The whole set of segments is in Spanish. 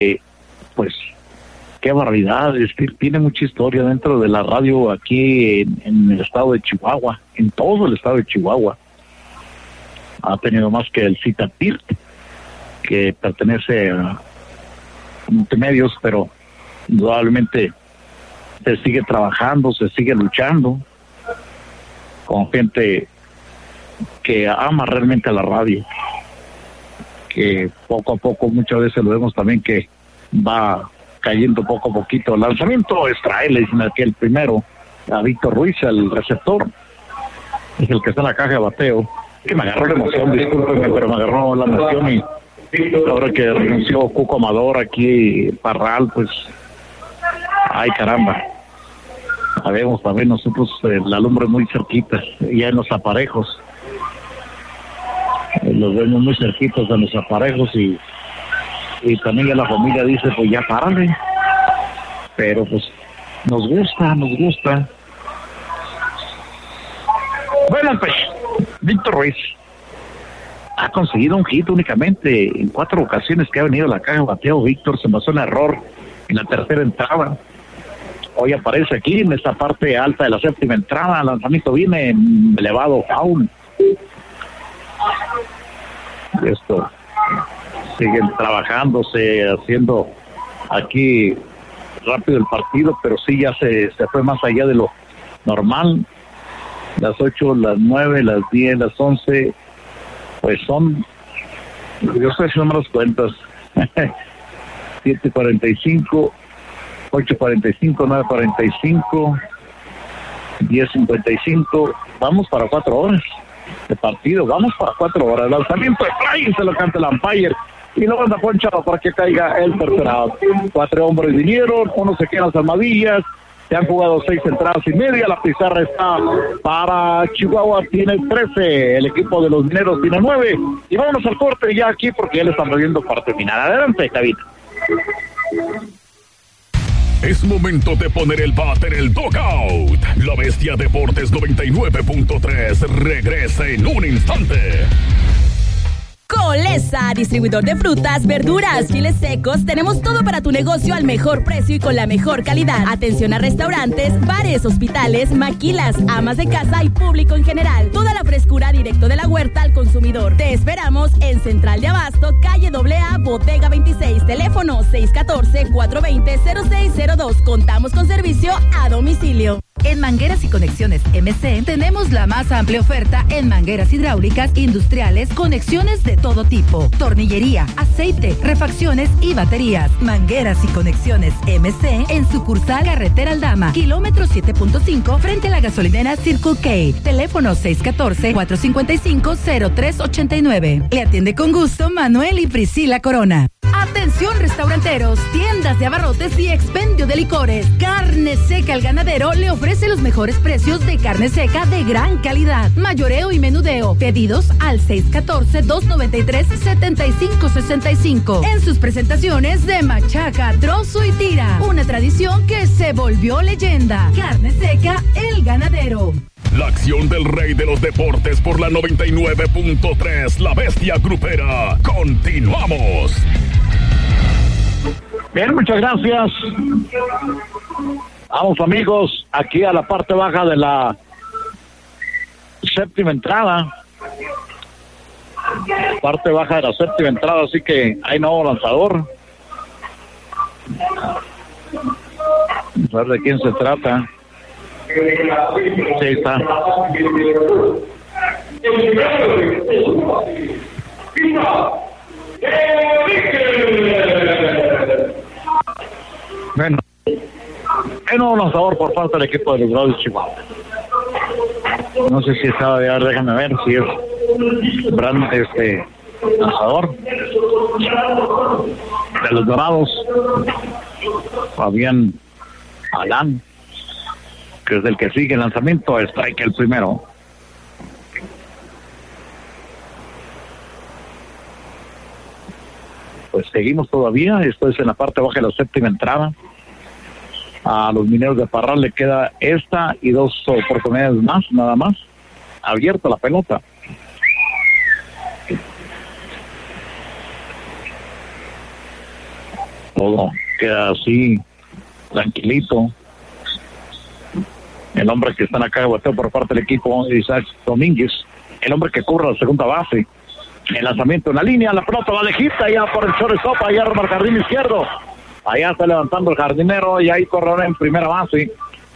pues qué barbaridad, es que tiene mucha historia dentro de la radio aquí en el estado de Chihuahua, en todo el estado de Chihuahua. Ha tenido más que el Citatir, que pertenece a multimedios, pero indudablemente se sigue trabajando, se sigue luchando con gente que ama realmente a la radio, que poco a poco muchas veces lo vemos también que va cayendo poco a poquito. El lanzamiento extrae, le dicen aquí el primero a Víctor Ruiz, el receptor, es el que está en la caja de bateo, que me agarró la emoción, discúlpeme, pero me agarró la emoción y ahora que renunció Cuco Amador aquí, Parral, pues ay caramba, sabemos también nosotros la lumbre muy cerquita, ya en los aparejos, los vemos muy cerquitos de los aparejos y también ya la familia dice pues ya párale, pero pues nos gusta. Bueno, pues Víctor Ruiz ha conseguido un hit únicamente en 4 ocasiones que ha venido a la caja de bateo. Víctor se pasó un error en la tercera entrada. Hoy aparece aquí en esta parte alta de la séptima entrada. El lanzamiento viene elevado, foul. Esto siguen trabajándose, haciendo aquí rápido el partido, pero sí ya se fue más allá de lo normal. Las 8, las 9, las 10, las 11, pues son, yo estoy haciendo las cuentas, 7:45, 8:45, 9:45, 10:55, vamos para 4 horas de partido, vamos para 4 horas. El lanzamiento de fly se lo canta el umpire y lo anda ponchado para que caiga el tercer out. 4 hombres vinieron, uno se queda en las almohadillas. Se han jugado 6 entradas y media. La pizarra está para Chihuahua, tiene 13. El equipo de los Mineros tiene 9. Y vámonos al corte ya aquí porque ya le están moviendo para terminar. Adelante, David. Es momento de poner el bat en el dugout. La Bestia Deportes 99.3 regresa en un instante. Colesa, distribuidor de frutas, verduras, chiles secos, tenemos todo para tu negocio al mejor precio y con la mejor calidad. Atención a restaurantes, bares, hospitales, maquilas, amas de casa y público en general. Toda la frescura directo de la huerta al consumidor. Te esperamos en Central de Abasto, calle AA, Bodega 26, teléfono 614-420-0602. Contamos con servicio a domicilio. En Mangueras y Conexiones MC tenemos la más amplia oferta en mangueras hidráulicas, industriales, conexiones de todo tipo, tornillería, aceite, refacciones y baterías. Mangueras y Conexiones MC en sucursal Carretera Aldama, kilómetro 7.5 frente a la gasolinera Circle K. Teléfono 614-455-0389. Le atiende con gusto Manuel y Priscila Corona. Atención restauranteros, tiendas de abarrotes y expendio de licores. Carne Seca El Ganadero le ofrece los mejores precios de carne seca de gran calidad. Mayoreo y menudeo. Pedidos al 614-293-7565. En sus presentaciones de machaca, trozo y tira. Una tradición que se volvió leyenda. Carne Seca El Ganadero. La acción del rey de los deportes por la 99.3, La Bestia Grupera. Continuamos. Bien, muchas gracias. Vamos, amigos, aquí a la parte baja de la séptima entrada. Parte baja de la séptima entrada, así que hay nuevo lanzador. Vamos a ver de quién se trata. Sí, está. Bueno, hay nuevo lanzador por parte del equipo de los Bravos de Chihuahua. No sé si estaba de ahora, déjame ver si es lanzador de los Dorados, Fabián Alán, que es el que sigue el lanzamiento, strike el primero. Pues seguimos todavía, esto es en la parte baja de la séptima entrada. A los Mineros de Parral le queda esta y 2 oportunidades más, nada más. Abierta la pelota. Todo queda así, tranquilito. El hombre que está en la caja de bateo por parte del equipo, Isaac Domínguez, el hombre que cubre la segunda base. El lanzamiento en la línea, la pelota va lejita ya por el shortstop, allá rumbo al jardín izquierdo. Allá está levantando el jardinero y ahí corre en primera base.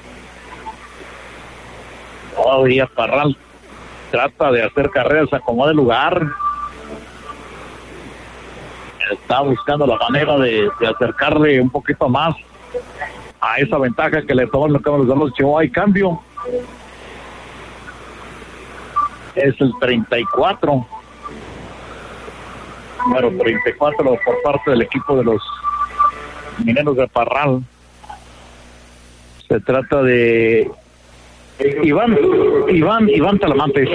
Todavía Parral trata de hacer carreras, acomoda el lugar. Está buscando la manera de acercarle un poquito más a esa ventaja que le tomó el Mercado de los Chihuahua. Hay cambio. Es el 34. Número 34 por parte del equipo de los Mineros de Parral. Se trata de Iván Talamantes.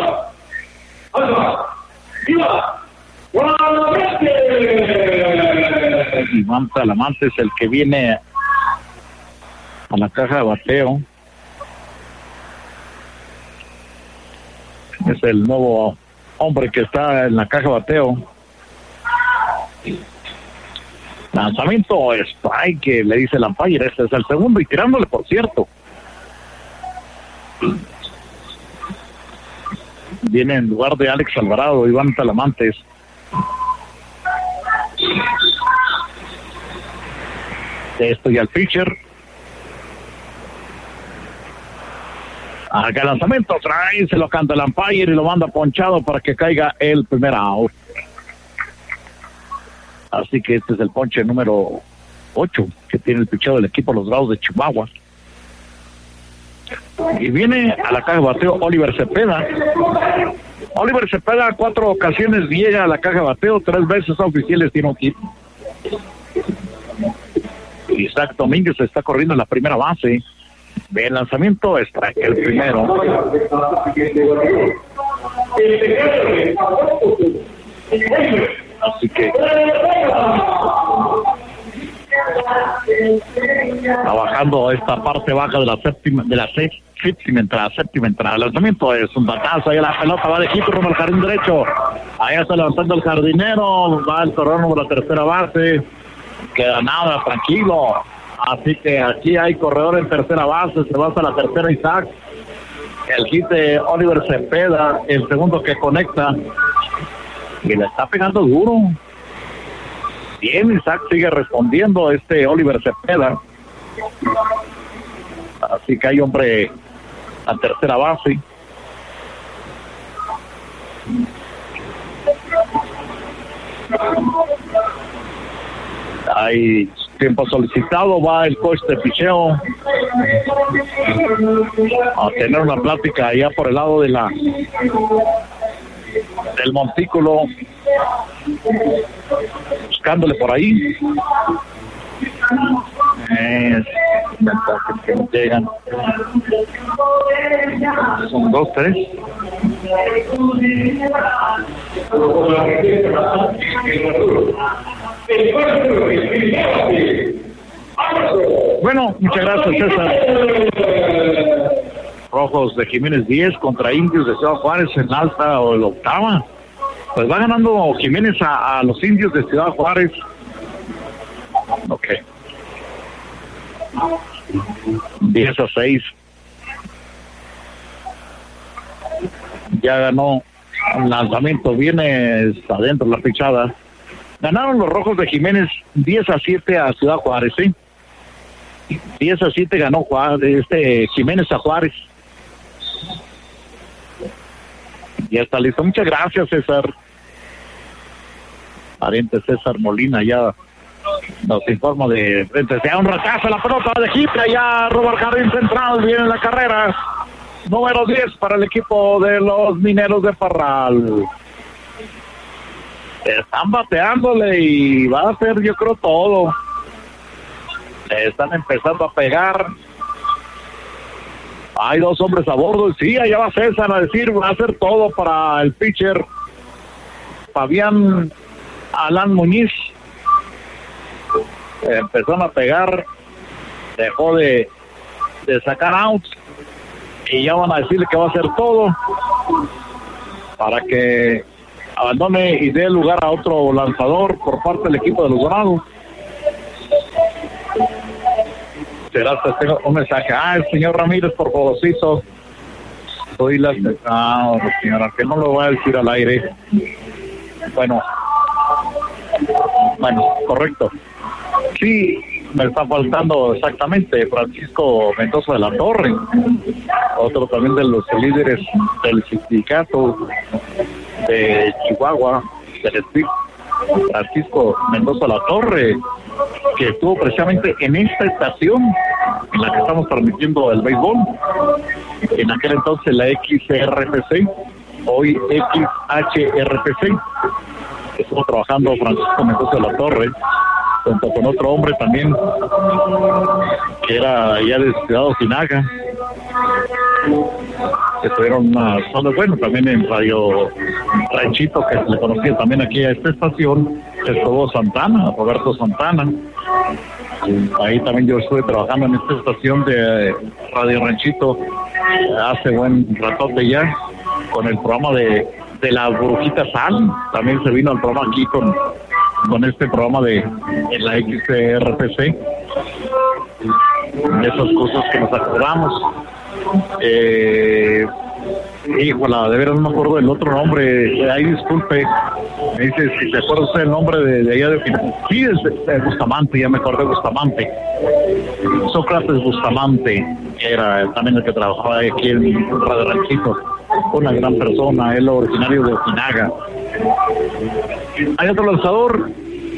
Iván Talamantes, el que viene a la caja de bateo. Es el nuevo hombre que está en la caja de bateo. Lanzamiento strike, que le dice el umpire. Este es el segundo y tirándole, por cierto. Viene en lugar de Alex Alvarado, Iván Talamantes. Esto y al pitcher. Acá el lanzamiento trae, se lo canta el umpire y lo manda ponchado para que caiga el primer out. Así que este es el ponche número 8 que tiene el picheo del equipo Los Bravos de Chihuahua. Y viene a la caja de bateo Oliver Cepeda. Oliver Cepeda 4 ocasiones llega a la caja de bateo, 3 veces oficiales tiene un hit. Isaac Domínguez está corriendo en la primera base. Ve el lanzamiento, extrae el primero. Así que trabajando esta parte baja de la séptima entrada. El lanzamiento es un batazo, ahí la pelota va de hit rumbo al jardín derecho. Ahí está levantando el jardinero, va el corredor número la tercera base. Queda nada, tranquilo. Así que aquí hay corredor en tercera base, se va hasta la tercera Isaac. El hit de Oliver Cepeda, el segundo que conecta. Y le está pegando duro. Bien, Isaac sigue respondiendo Oliver Cepeda. Así que hay hombre a tercera base. Hay tiempo solicitado, va el coach de picheo a tener una plática allá por el lado de del montículo, buscándole por ahí. Mensajes que nos llegan. Son 2, 3. Bueno, muchas gracias, César. Rojos de Jiménez 10 contra Indios de Ciudad Juárez en alta o el octava. Pues va ganando Jiménez a los Indios de Ciudad Juárez. Ok. 10-6. Ya ganó el lanzamiento, viene adentro la pichada. Ganaron los Rojos de Jiménez 10-7 a Ciudad Juárez, ¿sí? 10-7 ganó Jiménez a Juárez. Ya está listo. Muchas gracias, César. Pariente César Molina ya nos informa de frente. Se da un ratazo a la pelota de Egipto. Ya roba el jardín central. Viene la carrera. Número 10 para el equipo de los Mineros de Parral. Están bateándole y va a hacer, yo creo, todo. Están empezando a pegar. Hay 2 hombres a bordo. Sí, allá va César a decir, va a hacer todo para el pitcher Fabián Alan Muñiz. Empezaron a pegar, dejó de sacar outs y ya van a decirle que va a hacer todo para que abandone y dé lugar a otro lanzador por parte del equipo de los Dorados. Tengo un mensaje. El señor Ramírez, por favorcito. Soy la... señora, que no lo voy a decir al aire. Bueno, correcto. Sí, me está faltando exactamente Francisco Mendoza de la Torre, otro también de los líderes del sindicato de Chihuahua, del SPIC, Francisco Mendoza de la Torre, que estuvo precisamente en esta estación en la que estamos transmitiendo el béisbol, en aquel entonces la XRPC, hoy XHRPC. Estuvo trabajando Francisco Mendoza de la Torre junto con otro hombre también que era ya de Ciudad Ojinaga, que tuvieron una zona, también en Radio Ranchito, que se le conocía también aquí a esta estación, estuvo Santana, Roberto Santana. Ahí también yo estuve trabajando en esta estación de Radio Ranchito hace buen ratote ya, con el programa de la Brujita Sal. También se vino al programa aquí con este programa de la XRPC. Esas cosas que nos acordamos. Híjola, de veras no me acuerdo del otro nombre. Ahí disculpe. Me dice si se acuerda usted el nombre de allá de... Sí, es de Bustamante, ya me acordé, Bustamante. Sócrates Bustamante, que era también el que trabajaba aquí en Radio Ranchito. Una gran persona, él originario de Ojinaga. Hay otro lanzador.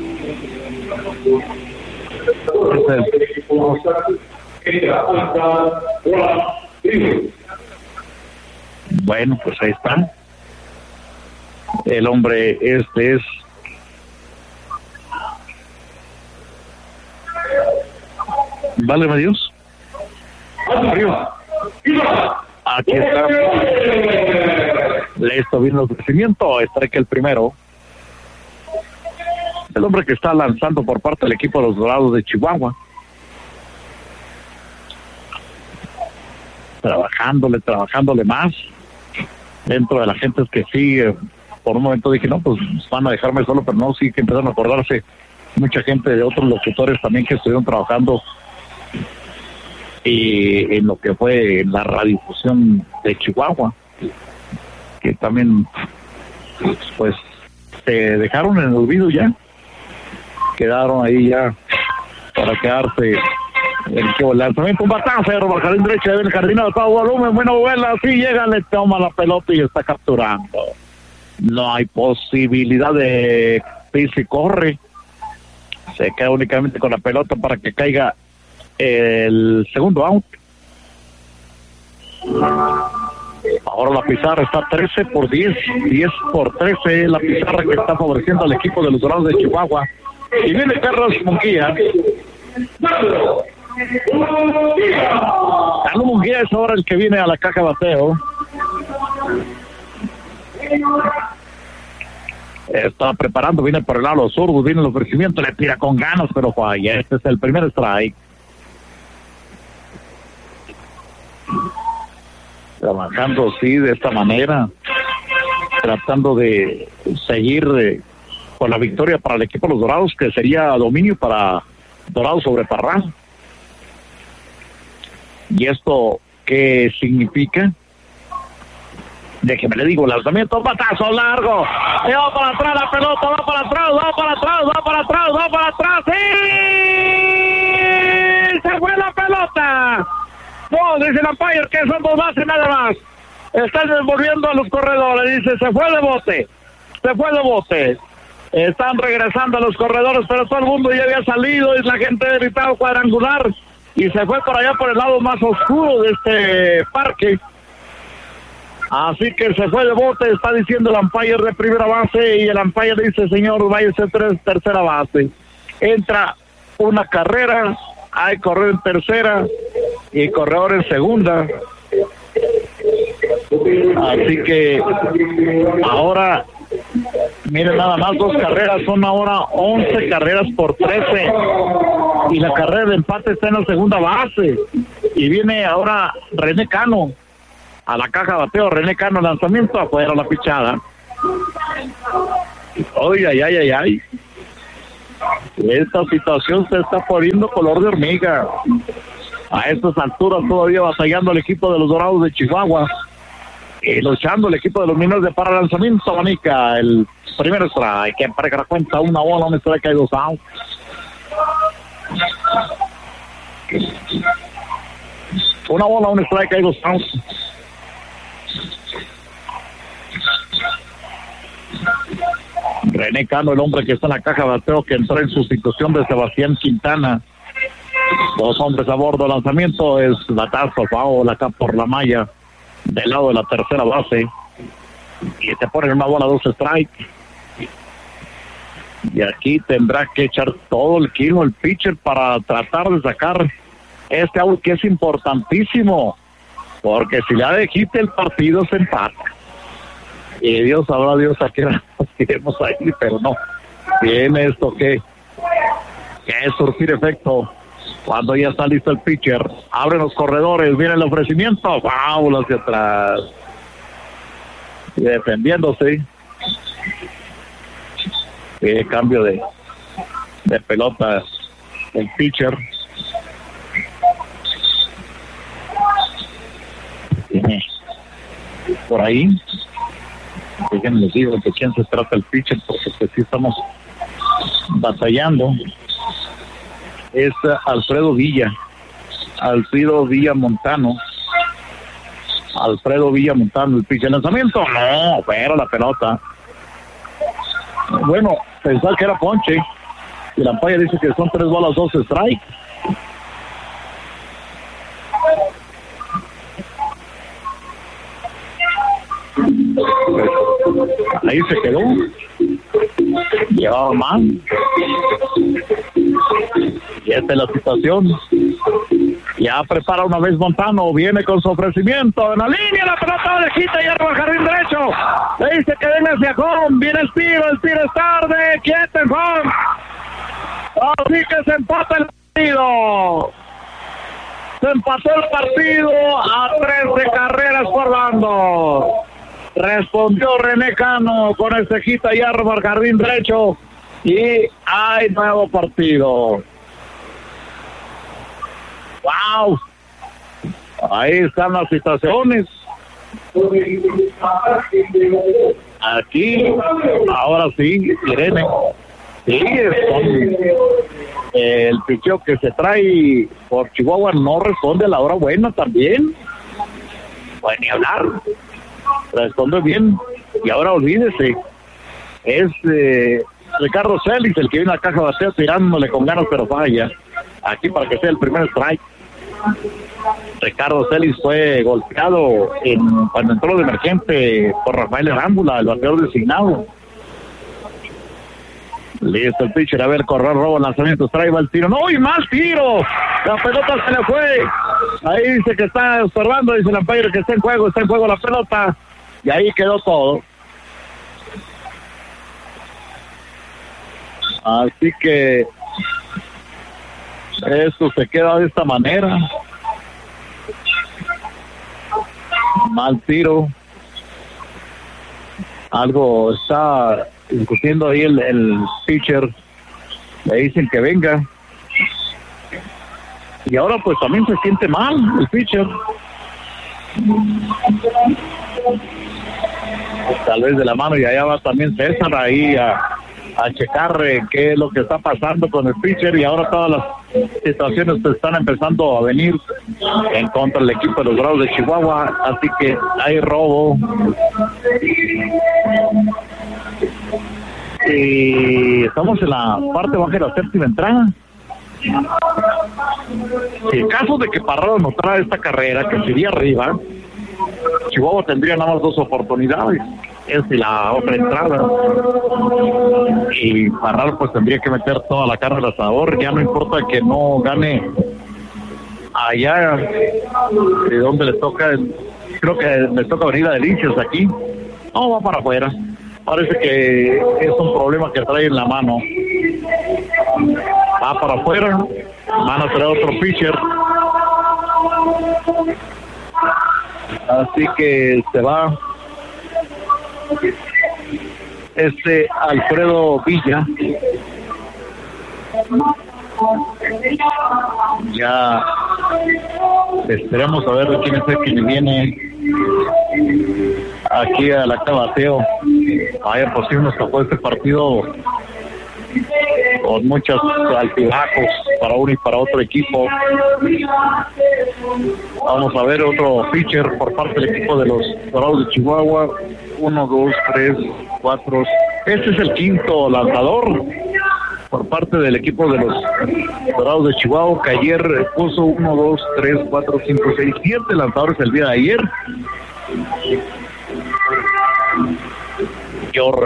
Bueno, pues ahí está. El hombre este es... Válgame Dios. Aquí está. Listo, vino el crecimiento. Está aquí el primero. El hombre que está lanzando por parte del equipo de los Dorados de Chihuahua. Trabajándole más. Dentro de la gente que sí, por un momento dije, no, pues van a dejarme solo, pero no, sí que empezaron a acordarse mucha gente de otros locutores también que estuvieron trabajando y en lo que fue la radiodifusión de Chihuahua, que también pues se dejaron en el olvido ya, quedaron ahí ya para quedarse. El lanzamiento, un batazo, por el jardín derecho del jardinero de todo volumen, bueno, vuela, así llega, le toma la pelota y está capturando. No hay posibilidad de pisa y corre. Se queda únicamente con la pelota para que caiga el segundo out. Ahora la pizarra está 13-10, 10-13, la pizarra que está favoreciendo al equipo de los Dorados de Chihuahua. Y viene Carlos Munguía. Carlos Munguía es ahora el que viene a la caja de bateo. Está preparando, viene por el lado zurdo, viene el ofrecimiento, le tira con ganas, pero falla. Este es el primer strike. Trabajando, sí, de esta manera, tratando de seguir con la victoria para el equipo de los Dorados, que sería dominio para Dorados sobre Parral. ¿Y esto qué significa? Déjeme le digo, lanzamiento, batazo largo, va para atrás la pelota, va para atrás, ¡sí! ¡Se fue la pelota! No, dice el umpire que son 2 bases nada más. Están devolviendo a los corredores, dice, se fue de bote. Están regresando a los corredores, pero todo el mundo ya había salido y la gente ha gritado cuadrangular y se fue por allá por el lado más oscuro de este parque. Así que se fue de bote, está diciendo el umpire de primera base y el umpire dice, señor, váyase tercera base. Entra una carrera, hay corredor en tercera y corredor en segunda. Así que ahora, miren nada más, 2 carreras, son ahora 11 carreras por 13 y la carrera de empate está en la segunda base y viene ahora René Cano a la caja de bateo. René Cano, lanzamiento afuera, la pichada. Ay. Esta situación se está poniendo color de hormiga. A estas alturas todavía batallando el equipo de los Dorados de Chihuahua. Y luchando el equipo de los Mineros de para lanzamiento. Abanica el primer strike. Que empareja la cuenta. Una bola, un strike y 2 outs. Una bola, un strike y 2 outs. René Cano, el hombre que está en la caja de bateo, que entró en sustitución de Sebastián Quintana. 2 hombres a bordo. Lanzamiento es batazo, foul acá por la malla del lado de la tercera base. Y se pone una bola, 2 strikes. Y aquí tendrá que echar todo el kilo el pitcher para tratar de sacar este out, que es importantísimo. Porque si le da quite el partido, se empata. Y Dios sabrá Dios a qué hora nos iremos ahí, pero no. Tiene esto que surtir efecto cuando ya está listo el pitcher. Abren los corredores, viene el ofrecimiento. ¡Wow! Hacia atrás. Y defendiéndose. Cambio de pelota el pitcher. Tiene por ahí. Déjenme les digo de quién se trata el pitcher, porque pues sí estamos batallando. Es Alfredo Villamontano, el pitcher. Lanzamiento, no, pero la pelota. Bueno, pensar que era ponche. Y la Ampaya dice que son 3 bolas, 2 strikes. Ahí se quedó. Llevaba más. Y esta es la situación. Ya prepara una vez Montano. Viene con su ofrecimiento. En la línea, la pelota le quita y arriba al jardín derecho. Le dice que venga hacia home. Viene el tiro es tarde. Quieto en home. Así que se empata el partido. Se empató el partido a 13 carreras por bando. Respondió René Cano con el cejita y arma al jardín derecho. Y hay nuevo partido. ¡Wow! Ahí están las situaciones. Aquí, ahora sí, Irene. Sí, el picheo que se trae por Chihuahua no responde a la hora buena también. Pues ni hablar. Responde bien. Y ahora olvídese. Es Ricardo Celis el que viene a la caja de bateo tirándole con ganas, pero falla. Aquí para que sea el primer strike. Ricardo Celis fue golpeado cuando entró de emergente por Rafael Arámbula, el bateador designado. Listo el pitcher, a ver, correr, robo, lanzamiento, strike, va el tiro. ¡No, y más tiro! La pelota se le fue. Ahí dice que está observando, dice el umpire que está en juego la pelota. Y ahí quedó todo. Así que esto se queda de esta manera. Mal tiro. Algo está discutiendo ahí el pitcher. Le dicen que venga. Y ahora pues también se siente mal el pitcher. Tal vez de la mano, y allá va también César ahí a checar qué es lo que está pasando con el pitcher. Y ahora todas las situaciones pues están empezando a venir en contra del equipo de los Bravos de Chihuahua, así que hay robo. Y estamos en la parte baja de la séptima entrada. En caso de que Parrado anotara esta carrera, que sería arriba, Chihuahua tendría nada más 2 oportunidades. Es la otra entrada. Y Parrado pues tendría que meter toda la carne al asador. Ya no importa que no gane allá de donde le toca. Creo que le toca venir a Delicias aquí. No, va para afuera. Parece que es un problema que trae en la mano. Va para afuera. Van a traer otro pitcher. Así que se va Alfredo Villa. Ya Esperemos a ver quién es el que viene aquí al acta bateo. Vaya, pues sí, nos tocó este partido con muchos altibajos para uno y para otro equipo. Vamos a ver otro pitcher por parte del equipo de los Dorados de Chihuahua. 1, 2, 3, 4. Este es el quinto lanzador por parte del equipo de los Dorados de Chihuahua, que ayer puso 1, 2, 3, 4, 5, 6, 7 lanzadores el día de ayer. George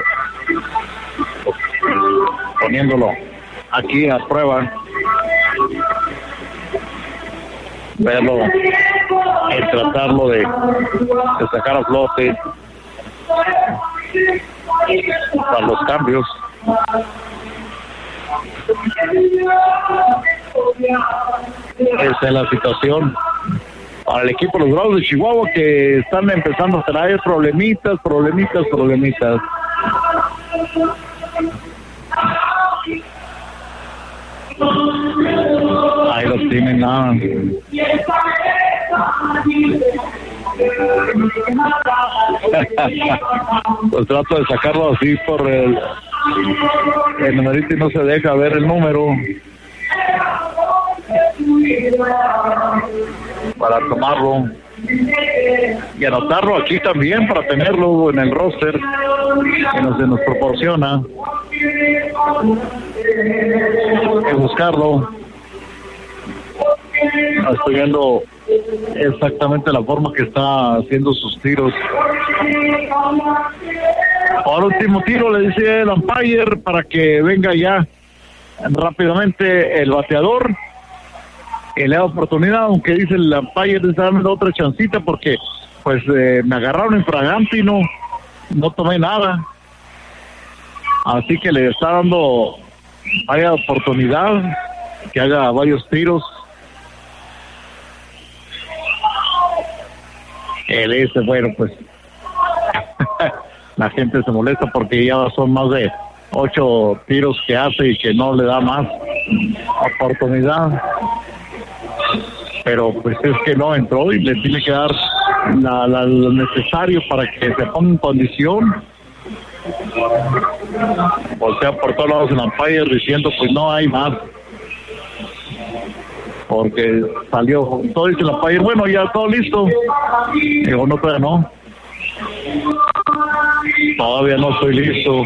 poniéndolo aquí a prueba, verlo, el tratarlo de sacar a flote para los cambios. Esta es la situación para el equipo de los Bravos de Chihuahua, que están empezando a traer problemitas. Ahí los tienen nada. Pues trato de sacarlo así por el numerito y no se deja ver el número para tomarlo y anotarlo aquí también para tenerlo en el roster que nos proporciona. Hay que buscarlo. Estoy viendo exactamente la forma que está haciendo sus tiros. Por último tiro le dice el umpire para que venga ya rápidamente el bateador y le da oportunidad, aunque dice el umpire, le está dando otra chancita porque pues me agarraron infragante y no tomé nada, así que le está dando vaya oportunidad que haga varios tiros. Él dice, bueno, pues la gente se molesta porque ya son más de 8 tiros que hace y que no le da más oportunidad, pero pues es que no entró y le tiene que dar lo necesario para que se ponga en condición. Voltea por todos lados el umpire diciendo pues no hay más, porque salió todo, dice el umpire, bueno, ya todo listo. Digo, no, todavía no estoy listo.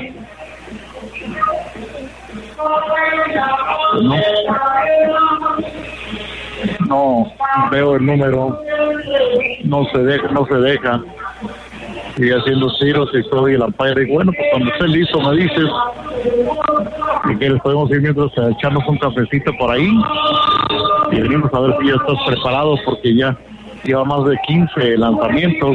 No veo el número, no se deja. Sigue haciendo tiros y todo, y el umpire dice, bueno, pues cuando esté listo me dices. Si quieres podemos ir mientras echarnos un cafecito por ahí y venimos a ver si ya estás preparado, porque ya lleva más de 15 lanzamientos.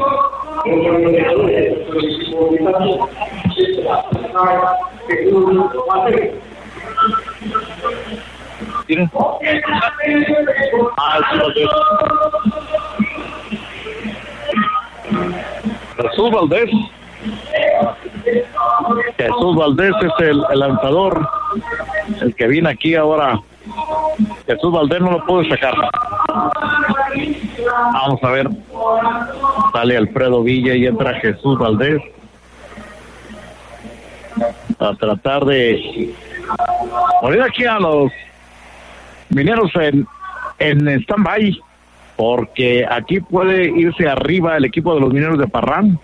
¿Tienes? Jesús Valdés es el lanzador, el que viene aquí ahora. Jesús Valdés no lo puede sacar. Vamos a ver, sale Alfredo Villa y entra Jesús Valdés a tratar de poner aquí a los mineros en stand-by, porque aquí puede irse arriba el equipo de los mineros de Parrán.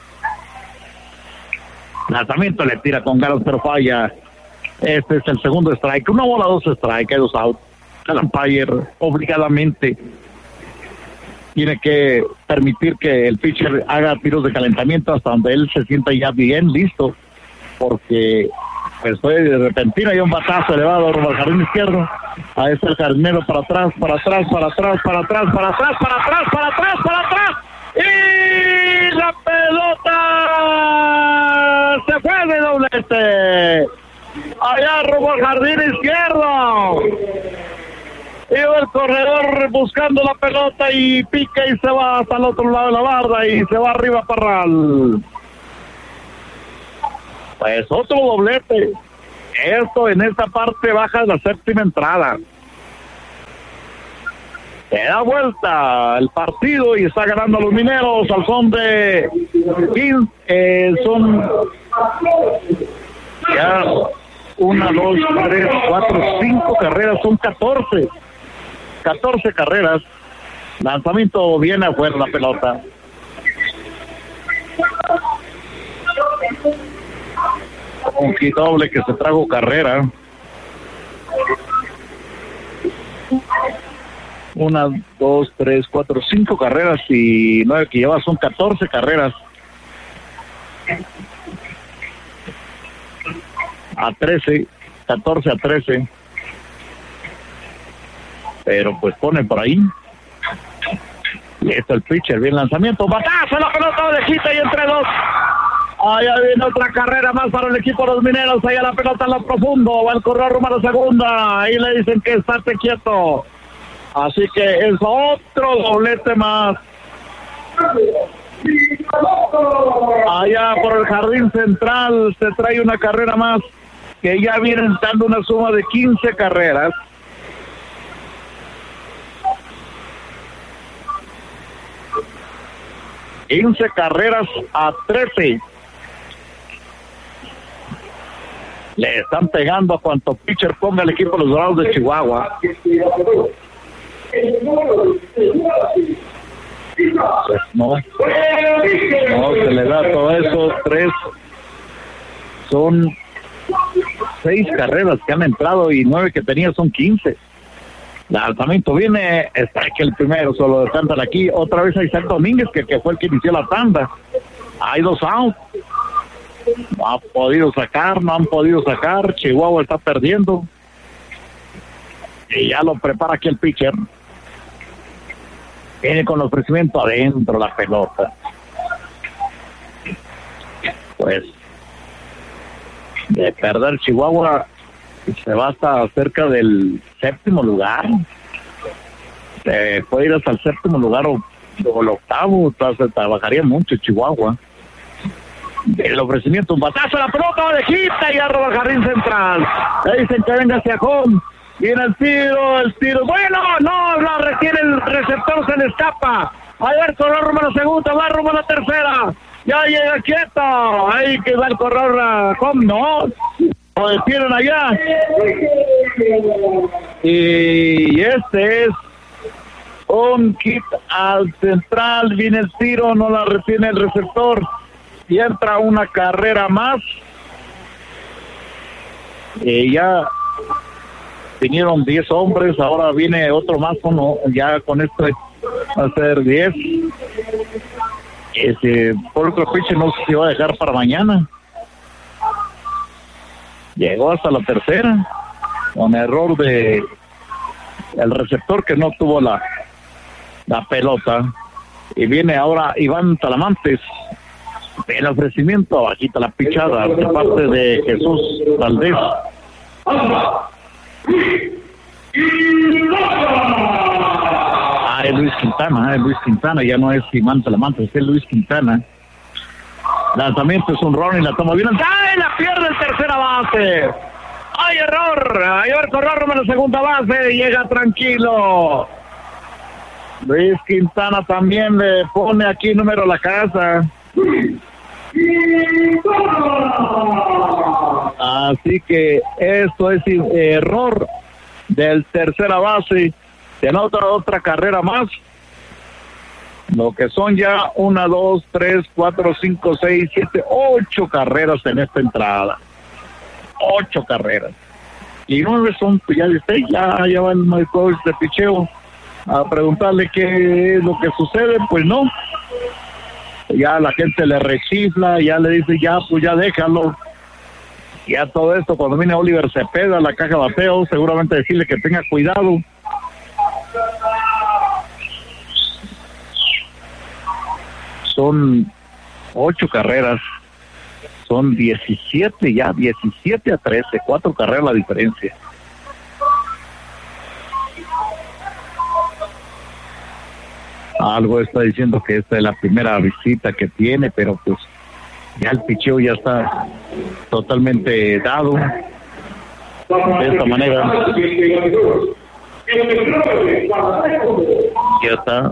Lanzamiento, le tira con ganas pero falla. Este es el segundo strike, 1 bola, 2 strike, hay 2 out. El umpire obligadamente tiene que permitir que el pitcher haga tiros de calentamiento hasta donde él se sienta ya bien listo, porque pues fue de repentina y un batazo elevado rumbo al jardín izquierdo. Ahí está el jardinero para atrás, y la pelota se fue de doblete allá rumbo al jardín izquierdo. Iba el corredor buscando la pelota y pica y se va hasta el otro lado de la barda y se va arriba Parral. Pues otro doblete. Esto en esta parte baja de la séptima entrada. Se da vuelta el partido y está ganando a los Mineros al son de 15, son ya 1, 2, 3, 4, 5 carreras, son 14 carreras. Lanzamiento viene afuera la pelota. Un hit doble que se trajo carrera. 1, 2, 3, 4, 5 carreras y 9 que lleva, son 14 carreras. A 13, 14 a 13. Pero pues pone por ahí. Y esto el pitcher, bien lanzamiento. Batazo, la pelota de quita y entre dos. Allá viene otra carrera más para el equipo de los Mineros. Allá la pelota en lo profundo. Va el corredor rumbo a la segunda. Ahí le dicen que estate quieto. Así que es otro doblete más. Allá por el jardín central se trae una carrera más, que ya vienen dando una suma de 15 carreras. ...15 carreras a 13. Le están pegando a cuanto pitcher ponga el equipo de los Dorados de Chihuahua. Pues no se le da todo eso. 3 son 6 carreras que han entrado y 9 que tenía, son 15. Lanzamiento viene, está aquí el primero, solo descansan aquí. Otra vez a Isaac Domínguez, que fue el que inició la tanda. Hay 2 outs. No han podido sacar. Chihuahua está perdiendo. Y ya lo prepara aquí el pitcher. Viene con el ofrecimiento adentro la pelota. Pues de perder Chihuahua se va hasta cerca del 7º lugar. Se puede ir hasta el 7º lugar o el 8º. Se trabajaría mucho Chihuahua. El ofrecimiento, un batazo, la pelota de quita y arroba el jardín central. Le dicen que venga hacia home. Viene el tiro. Bueno, no, la retiene el receptor, se le escapa. A ver, correr rumbo a la segunda, va rumbo a la tercera. Ya llega quieto. Ahí que va el corredor a home, no. Lo detienen allá. Y este es un hit al central. Viene el tiro, no la retiene el receptor. Y entra una carrera más. Y ya vinieron 10 hombres, ahora viene otro más, uno, ya con esto va a ser 10. Por otro pitch no se va a dejar para mañana. Llegó hasta la tercera, con error de el receptor que no tuvo la pelota. Y viene ahora Iván Talamantes. El ofrecimiento, bajita la pichada de parte de Jesús Valdés. Es Luis Quintana, ya no es Iván Talamantes, es Luis Quintana. Lanzamiento es un run y la toma bien. ¡Ay, la pierde el tercera base! ¡Ay, error! ¡Ay, a ver, correr en la segunda base! Llega tranquilo. Luis Quintana también le pone aquí número a la casa. Así que esto es error del tercera base. Se anota otra carrera más. Lo que son ya 1, 2, 3, 4, 5, 6, 7, 8 carreras en esta entrada. 8 carreras. Y 9 son, pues ya va el coach de picheo a preguntarle qué es lo que sucede. Pues no. Ya la gente le rechifla, ya le dice, ya, pues ya déjalo. Ya todo esto, cuando viene Oliver Cepeda, la caja de bateo, seguramente decirle que tenga cuidado. Son 8 carreras, son 17 ya, 17 a 13, 4 carreras la diferencia. Algo está diciendo que esta es la primera visita que tiene, pero pues ya el picheo ya está totalmente dado. De esta manera Ya está.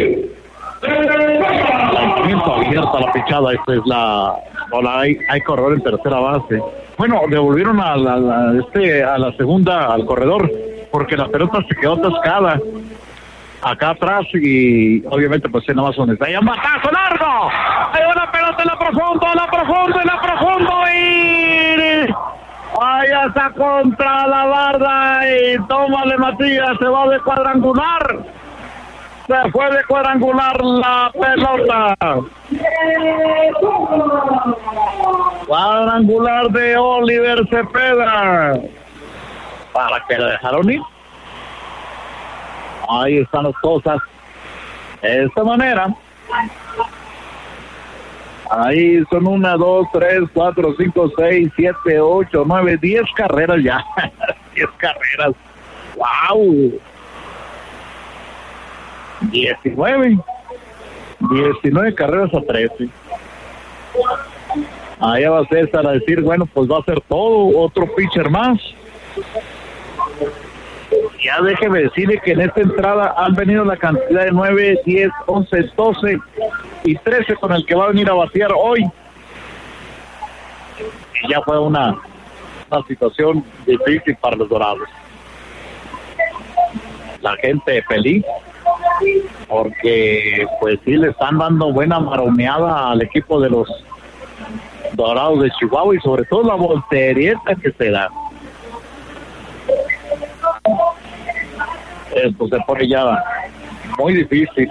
Lanzamiento abierta la pichada. Esta es hay corredor en tercera base. Bueno, devolvieron a la segunda al corredor porque la pelota se quedó atascada acá atrás y obviamente pues nada más hay un batazo largo. Hay una pelota en la profundo y vaya está contra la barda y tómale Matías, se va de cuadrangular. Se fue de cuadrangular la pelota. Cuadrangular de Oliver Cepeda. ¿Para qué lo dejaron ir? Ahí están las cosas. De esta manera. Ahí son 1, 2, 3, 4, 5, 6, 7, 8, 9, 10 carreras ya. 10 carreras. ¡Wow! 19 carreras a 13. Allá va a ser para decir, bueno, pues va a ser todo, otro pitcher más. Ya déjeme decirle que en esta entrada han venido la cantidad de 9, 10, 11, 12 y 13 con el que va a venir a batear hoy. Y ya fue una situación difícil para los Dorados. La gente feliz porque pues sí le están dando buena maromeada al equipo de los Dorados de Chihuahua y sobre todo la voltereta que se da. Esto se pone ya muy difícil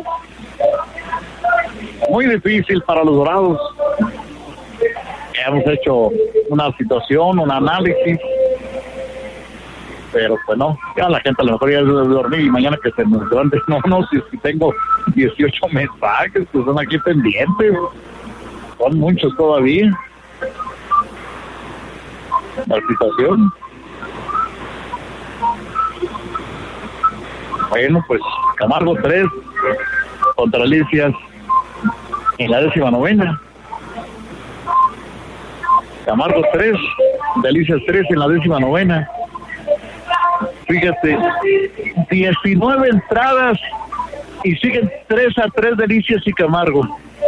para los Dorados. Hemos hecho una situación, un análisis, pero pues no, ya la gente a lo mejor ya debe dormir y mañana que se nos levante, no, si tengo 18 mensajes que son aquí pendientes, son muchos todavía. La situación. Bueno, pues Camargo 3 contra Delicias en la 19ª. Camargo 3, Delicias 3 en la 19ª. Fíjate, 19 entradas y siguen 3-3 Delicias y Camargo.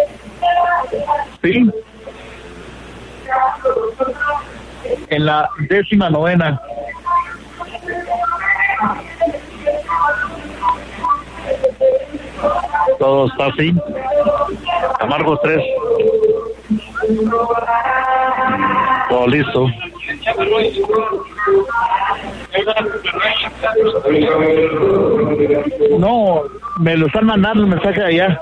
Sí. En la 19ª. Todo está así. Camargo 3. Todo listo. No, me lo están mandando el mensaje de allá.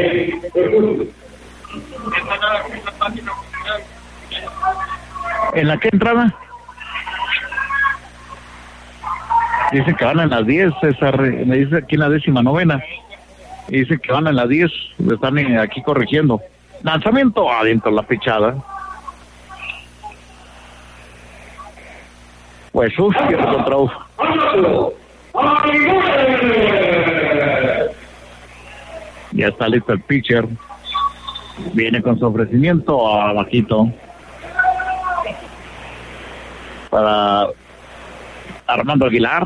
¿En la qué entrada? Dice que van en las 10, César, me dice aquí en la 19ª. Y dice que van en las 10, me están aquí corrigiendo. Lanzamiento adentro la pichada. Pues que contra ya está listo el pitcher. Viene con su ofrecimiento abajito para Armando Aguilar,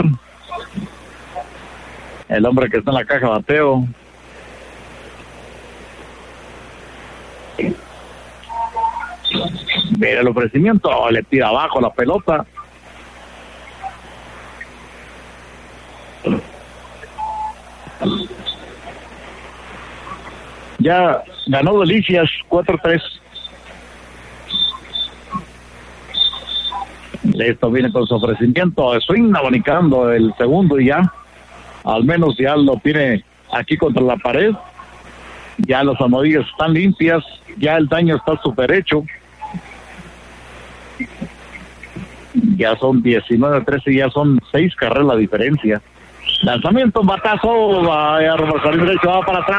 el hombre que está en la caja de bateo. Mira el ofrecimiento, le tira abajo la pelota. Ya ganó Delicias 4-3. Esto viene con su ofrecimiento, swing abanicando el segundo y ya, al menos ya lo tiene aquí contra la pared. Ya las almohadillas están limpias, ya el daño está súper hecho. Ya son 19-13, ya son 6 carreras la diferencia. Lanzamiento, batazo, vaya, derecho, va para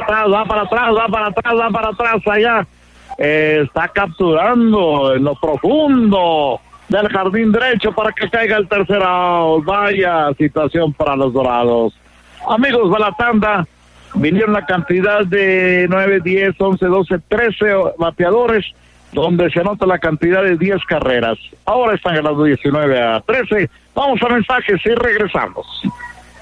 atrás, allá. Está capturando en lo profundo del jardín derecho para que caiga el tercer out. Vaya situación para los Dorados. Amigos de la tanda, vinieron la cantidad de 9, 10, 11, 12, 13 bateadores, donde se anota la cantidad de 10 carreras. Ahora están ganando 19-13. Vamos a mensajes y regresamos.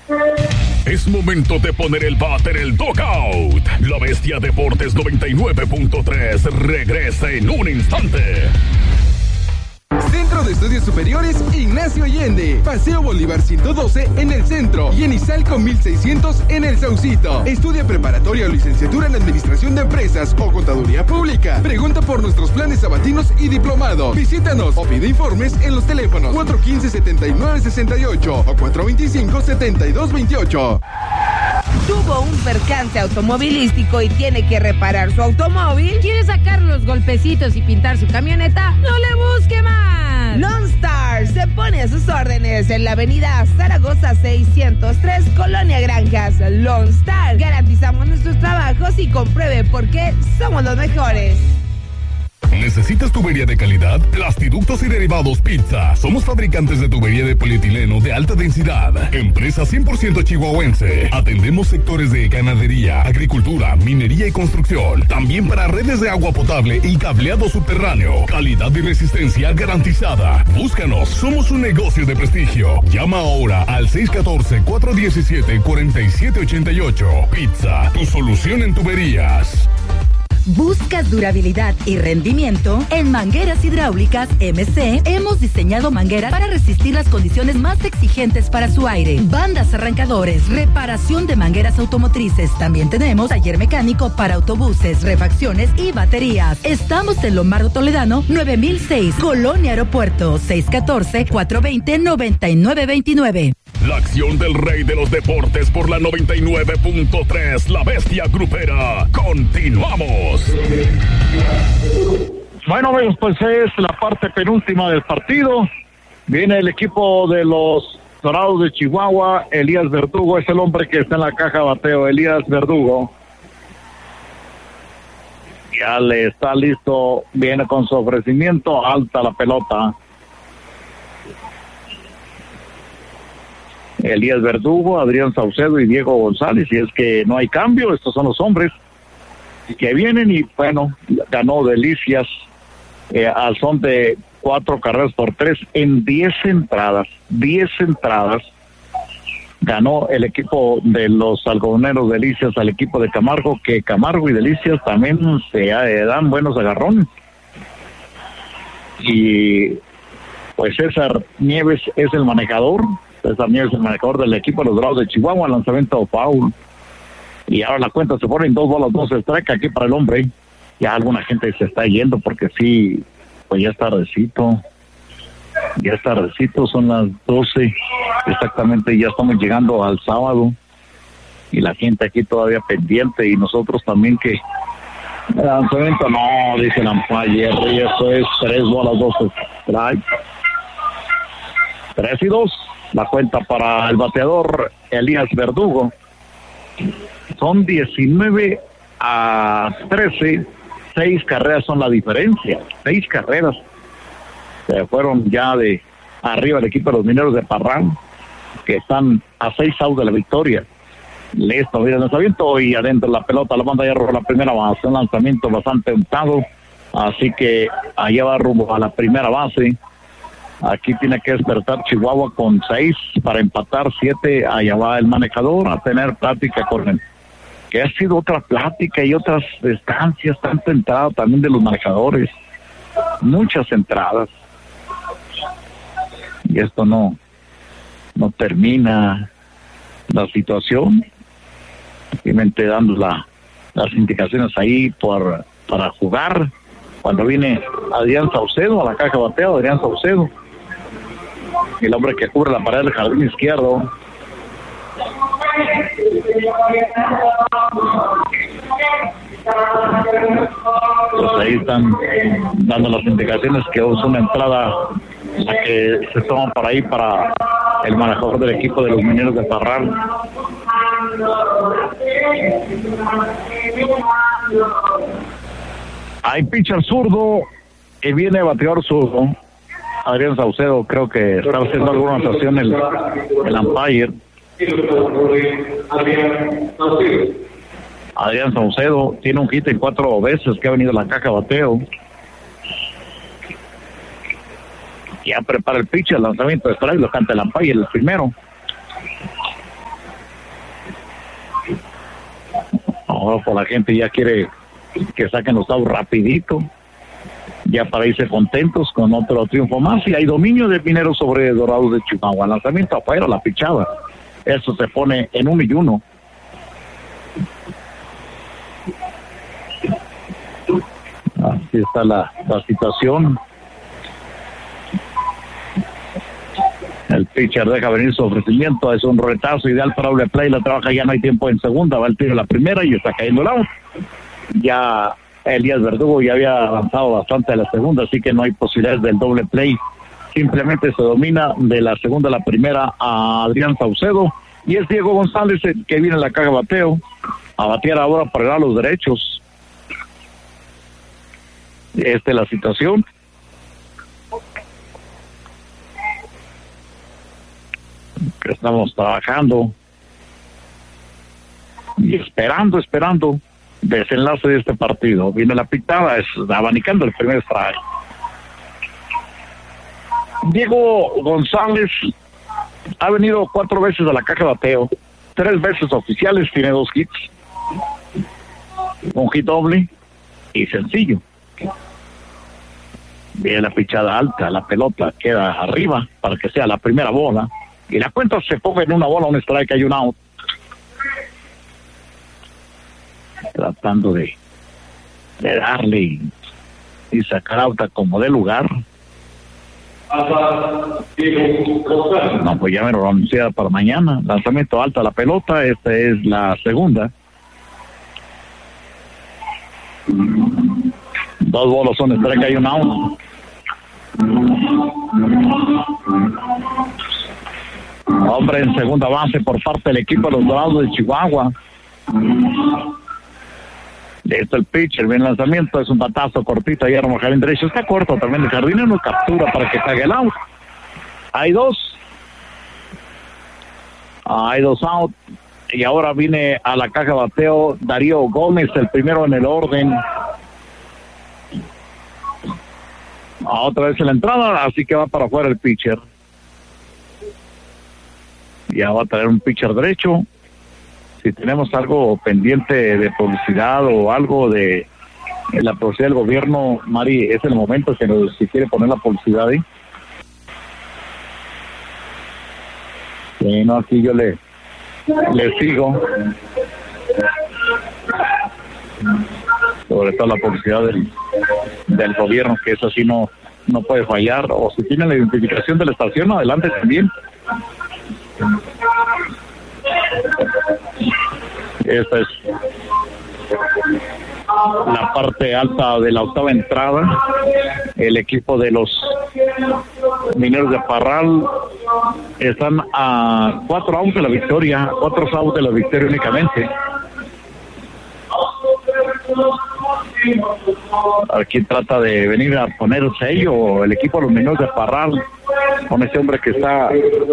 Es momento de poner el bate en el dugout. La Bestia Deportes 99.3 regresa en un instante. Centro de Estudios Superiores Ignacio Allende, Paseo Bolívar 112 en el centro y en Izalco 1600 en el Saucito. Estudia preparatoria o licenciatura en Administración de Empresas o Contaduría Pública. Pregunta por nuestros planes sabatinos y diplomado. Visítanos o pide informes en los teléfonos 415-7968 o 425-7228. Tuvo un percance automovilístico y tiene que reparar su automóvil. ¿Quiere sacar los golpecitos y pintar su camioneta? ¡No le busque más! Lone Star se pone a sus órdenes en la avenida Zaragoza 603, Colonia Granjas. Lone Star. Garantizamos nuestros trabajos y compruebe por qué somos los mejores. ¿Necesitas tubería de calidad? Plastiductos y Derivados Pizza. Somos fabricantes de tubería de polietileno de alta densidad. Empresa 100% chihuahuense. Atendemos sectores de ganadería, agricultura, minería y construcción. También para redes de agua potable y cableado subterráneo. Calidad y resistencia garantizada. Búscanos. Somos un negocio de prestigio. Llama ahora al 614-417-4788. Pizza, tu solución en tuberías. ¿Buscas durabilidad y rendimiento? En Mangueras Hidráulicas MC hemos diseñado mangueras para resistir las condiciones más exigentes para su aire. Bandas arrancadores, reparación de mangueras automotrices. También tenemos taller mecánico para autobuses, refacciones y baterías. Estamos en Lombardo Toledano, 9006, Colonia Aeropuerto, 614-420-9929. La acción del rey de los deportes por la 99.3, La Bestia Grupera. Continuamos. Bueno, amigos, pues es la parte penúltima del partido. Viene el equipo de los Dorados de Chihuahua. Elías Verdugo es el hombre que está en la caja de bateo. Elías Verdugo. Ya le está listo. Viene con su ofrecimiento. Alta la pelota. Elías Verdugo, Adrián Saucedo y Diego González. Y es que no hay cambio. Estos son los hombres que vienen. Y bueno, ganó Delicias al son de 4 carreras por 3 en 10 entradas. 10 entradas ganó el equipo de los algodoneros Delicias al equipo de Camargo, que Camargo y Delicias también se dan buenos agarrones. Y pues César Nieves es el manejador. César Nieves es el manejador del equipo de los Dorados de Chihuahua. Lanzamiento foul. Y ahora la cuenta se pone en 2 bolas, 2 strike aquí para el hombre. Ya alguna gente se está yendo porque sí, pues ya es tardecito. Ya es tardecito, son las 12. Exactamente, ya estamos llegando al sábado. Y la gente aquí todavía pendiente y nosotros también que... Lanzamiento no, dice el umpire, y eso es 3 bolas, 2 strike. 3-2. La cuenta para el bateador Elías Verdugo. Son 19-13. 6 carreras son la diferencia. 6 carreras. Se fueron ya de arriba el equipo de los Mineros de Parrán, que están a 6 outs de la victoria. Listo, mira el lanzamiento y adentro la pelota, la manda ya rumbo a la primera base. Un lanzamiento bastante untado. Así que allá va rumbo a la primera base. Aquí tiene que despertar Chihuahua con 6 para empatar 7. Allá va el manejador a tener plática con él. Que ha sido otra plática y otras estancias, tanta entrada también de los manejadores. Muchas entradas. Y esto no termina la situación. Simplemente dando las indicaciones ahí para jugar. Cuando viene Adrián Saucedo a la caja de bateo, Adrián Saucedo, el hombre que cubre la pared del jardín izquierdo. Pues ahí están dando las indicaciones que es una entrada la que se toman para ahí para el manejador del equipo de los Mineros de Parral. Hay pitcher zurdo y viene bateador zurdo. Adrián Saucedo, creo que está haciendo alguna anotación el umpire. Adrián Saucedo tiene un hit en 4 veces que ha venido a la caja de bateo. Ya prepara el pitch, el lanzamiento de strike, lo canta el umpire, el primero. Ahora pues la gente ya quiere que saquen los outs rapidito, ya para irse contentos con otro triunfo más. Y hay dominio de Mineros sobre Dorados de Chihuahua. Lanzamiento afuera, la pichada. Eso se pone en 1-1. Así está la situación. El pitcher deja venir su ofrecimiento, es un retazo ideal para doble play, la trabaja, ya no hay tiempo en segunda, va el tiro a la primera y está cayendo el out. Ya Elías Verdugo ya había avanzado bastante a la segunda, así que no hay posibilidades del doble play. Simplemente se domina de la segunda a la primera a Adrián Saucedo, y es Diego González el que viene en la caja de bateo a batear ahora para los derechos. Esta es la situación. Que estamos trabajando y esperando desenlace de este partido. Viene la pitada, es abanicando el primer strike. Diego González ha venido 4 veces a la caja de bateo, 3 veces oficiales, tiene 2 hits, un hit doble y sencillo. Viene la pichada alta, la pelota queda arriba para que sea la primera bola y la cuenta se ponga en 1 bola, un strike, hay un out. Tratando de darle y sacar out como de lugar. No, pues ya me lo anunciaba para mañana. Lanzamiento alta la pelota, esta es la segunda. 2 bolas son strike, hay un out. Hombre en segunda base por parte del equipo de los Dorados de Chihuahua. Listo el pitcher, bien lanzamiento, es un batazo cortito ahí a Romo Jardín derecho, está corto también el jardinero, captura para que salga el out. Hay 2 out, y ahora viene a la caja de bateo Darío Gómez, el primero en el orden. Otra vez en la entrada, así que va para afuera el pitcher. Ya va a traer un pitcher derecho. Si tenemos algo pendiente de publicidad o algo de la publicidad del gobierno, Mari, es el momento que si quiere poner la publicidad ahí. Sí, no, aquí yo le sigo. Sobre todo la publicidad del gobierno, que eso sí no puede fallar. O si tiene la identificación de la estación, adelante también. Esta es la parte alta de la octava entrada. El equipo de los Mineros de Parral están a 4 outs de la victoria, 4 outs de la victoria únicamente. Aquí trata de venir a poner el sello el equipo de los Mineros de Parral con ese hombre que está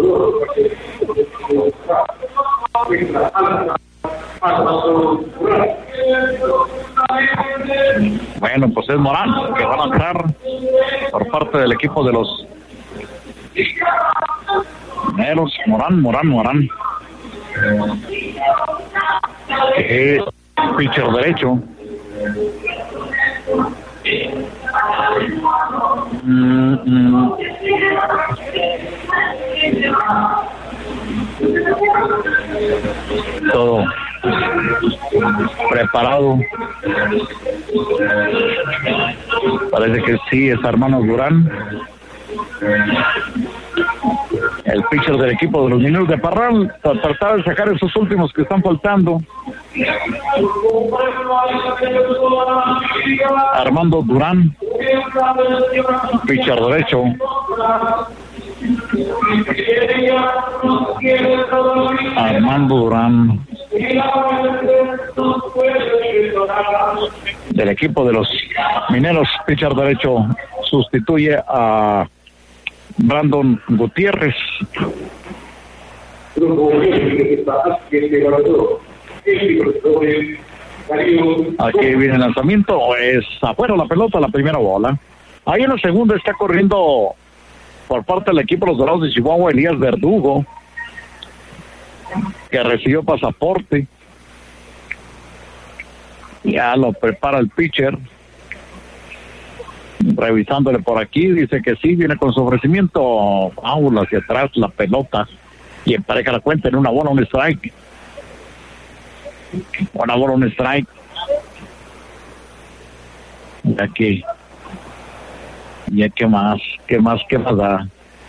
bueno, pues es Morán que va a lanzar por parte del equipo de los Mineros. Morán pitcher derecho. Todo preparado. Parece que sí es Armando Durán, el pitcher del equipo de los Mineros de Parral, para tratar de sacar esos últimos que están faltando. Armando Durán, pitcher derecho. Armando Durán, del equipo de los Mineros, pitcher derecho, sustituye a Brandon Gutiérrez. Aquí viene el lanzamiento, es afuera la pelota, la primera bola. Ahí en la segunda está corriendo por parte del equipo de los Dorados de Chihuahua Elías Verdugo, que recibió pasaporte. Ya lo prepara el pitcher. Revisándole por aquí, dice que sí, viene con su ofrecimiento. Foul hacia atrás, la pelota. Y empareja la cuenta en una bola, un strike. Una bola, un strike. Ya que más da.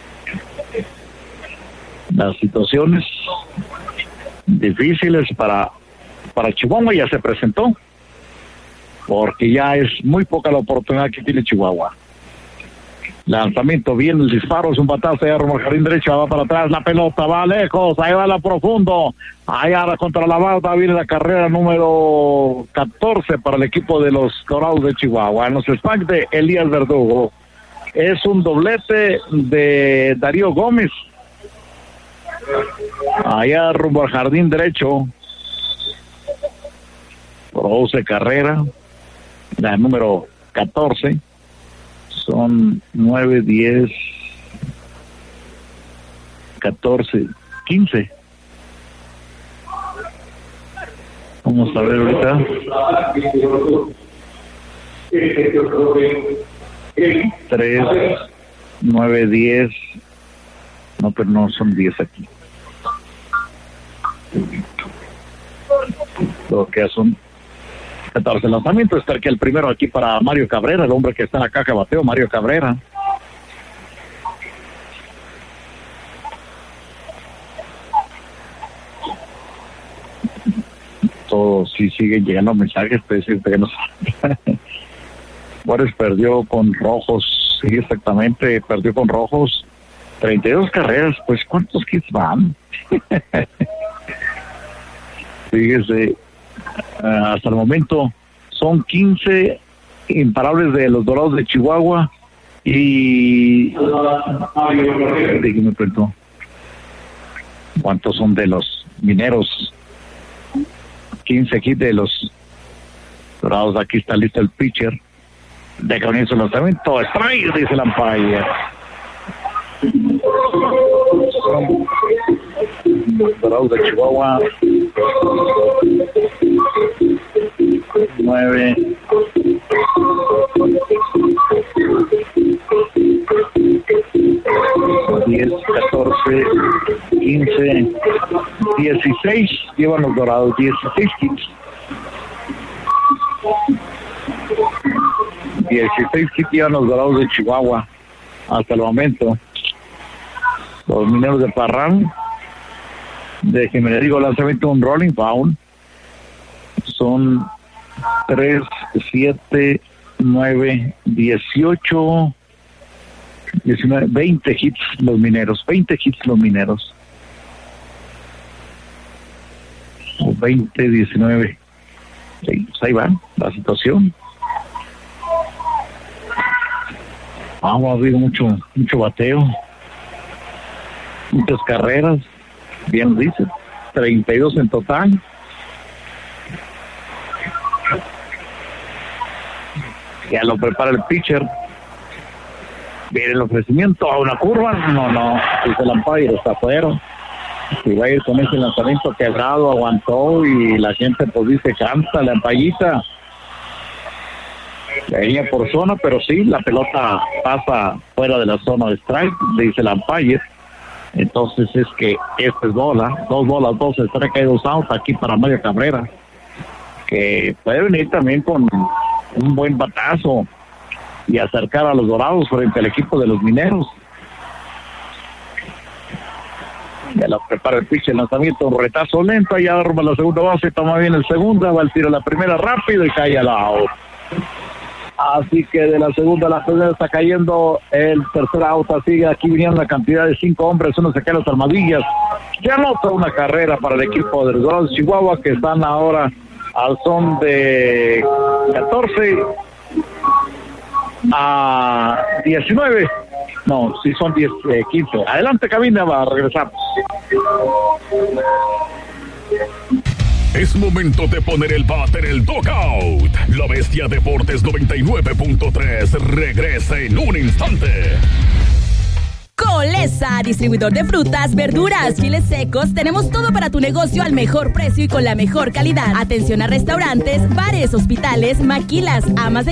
Las situaciones difíciles para Chihuahua ya se presentó, porque ya es muy poca la oportunidad que tiene Chihuahua. Lanzamiento, bien el disparo, es un batazo allá rumbo al jardín derecho, va para atrás, la pelota va lejos, ahí va la profundo, allá contra la barda viene la carrera número 14 para el equipo de los Dorados de Chihuahua. En los strikes de Elías Verdugo, es un doblete de Darío Gómez, allá rumbo al jardín derecho, produce carrera, la número 14. Son 9, 10, 14, 15. Vamos a ver ahorita. 3, 9, 10. No, pero no son 10 aquí. Lo que son 14 lanzamientos. Está aquí el primero aquí para Mario Cabrera, el hombre que está en la caja de bateo, Mario Cabrera. Todos sí siguen llegando mensajes, pero decirte que no. Juárez perdió con Rojos, sí, exactamente, perdió con Rojos. 32 carreras, pues ¿cuántos hits van? Fíjese, hasta el momento son 15 imparables de los Dorados de Chihuahua y dígame, perdón, ¿cuántos son de los Mineros? 15 hits de los Dorados. Aquí está listo el pitcher de comienzo el lanzamiento, strike, dice el umpire. Los Dorados de Chihuahua 9 10, 14, 15, 16 llevan los Dorados, 16 hits. 16 hits llevan los Dorados de Chihuahua hasta el momento. Los Mineros de Parrán, déjenme le digo, lanzamiento un rolling foul. Son 3, 7, 9, 18, 19, 20 hits los Mineros, 20 hits los Mineros. 20, 19. Sí, pues ahí va la situación. Vamos, ha habido mucho bateo, muchas carreras, bien dice, 32 en total. Ya lo prepara el pitcher. Viene el ofrecimiento a una curva. No, dice el umpire, está afuera. Si va a ir con ese lanzamiento quebrado, aguantó y la gente pues dice, canta la ampallita. Venía por zona, pero sí, la pelota pasa fuera de la zona de strike, dice el umpire. Entonces es que esta es bola, 2 bolas, 2 strike, hay 2 outs aquí para Mario Cabrera, que puede venir también con un buen batazo y acercar a los Dorados frente al equipo de los Mineros. Ya la prepara el pitch, el lanzamiento, un retazo lento, allá arma la segunda base, toma bien el segunda, va el tiro a la primera rápido y cae al out. Así que de la segunda a la primera está cayendo el tercer out, sigue aquí viniendo la cantidad de 5 hombres, uno se queda las armadillas. Ya anota una carrera para el equipo de los Dorados de Chihuahua, que están ahora al son de 14 a 19. No, sí son 10, 15. Adelante, cabina, va a regresar. Es momento de poner el bat en el dugout. La Bestia Deportes 99.3 regresa en un instante. Colesa, distribuidor de frutas, verduras, chiles secos. Tenemos todo para tu negocio al mejor precio y con la mejor calidad. Atención a restaurantes, bares, hospitales, maquilas, amas de